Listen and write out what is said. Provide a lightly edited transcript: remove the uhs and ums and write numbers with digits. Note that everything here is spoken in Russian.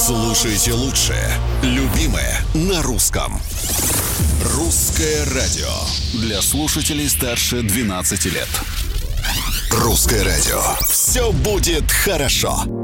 Слушайте лучшее, любимое на русском. Русское радио для слушателей старше 12 лет. Русское радио. Все будет хорошо.